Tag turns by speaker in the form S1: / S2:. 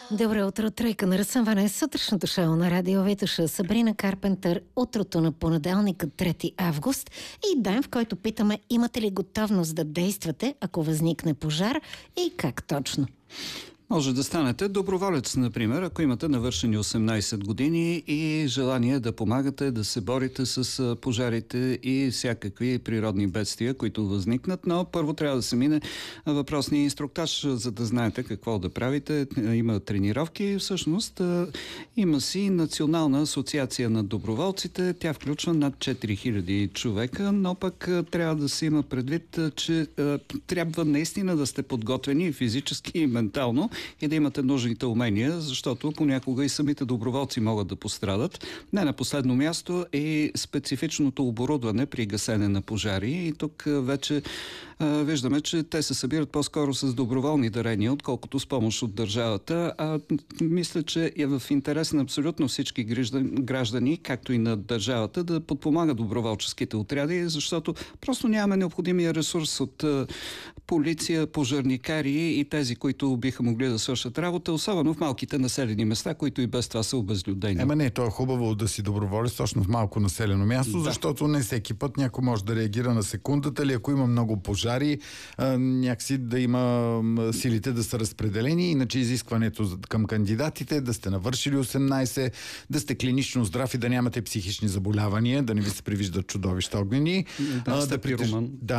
S1: Добро утро, тройка на разсъмване е сутрешното шоу на Радио Витуша. Сабрина Карпентър, утрото на понеделник, 3 август и ден, в който питаме имате ли готовност да действате, ако възникне пожар и как точно.
S2: Може да станете доброволец, например, ако имате навършени 18 години и желание да помагате, да се борите с пожарите и всякакви природни бедствия, които възникнат. Но първо трябва да се мине въпросния инструктаж, за да знаете какво да правите. Има тренировки. Всъщност има си Национална асоциация на доброволците. Тя включва над 4000 човека, но пък трябва да се има предвид, че трябва наистина да сте подготвени физически и ментално и да имате нужните умения, защото понякога и самите доброволци могат да пострадат. Не на последно място е специфичното оборудване при гасене на пожари. И тук вече виждаме, че те се събират по-скоро с доброволни дарения, отколкото с помощ от държавата. Мисля, че е в интерес на абсолютно всички граждани, както и на държавата, да подпомагат доброволческите отряди, защото просто нямаме необходимия ресурс от полиция, пожарникари и тези, които биха могли да свършат работа, особено в малките населени места, които и без това са обезлюдени.
S3: Не, то е хубаво да си доброволец точно в малко населено място, защото не всеки път някой може да реагира на секундата, или ако има много пожари, някакси да има силите да са разпределени, иначе изискването към кандидатите да сте навършили 18, да сте клинично здрав и да нямате психични заболявания, да не ви се привиждат чудовища огнени.
S2: Да,